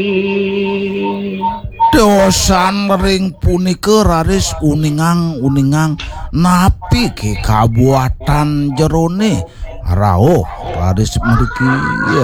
Dosan ring punika raris uningang napi ke kabuatan jerone rawuh raris mriki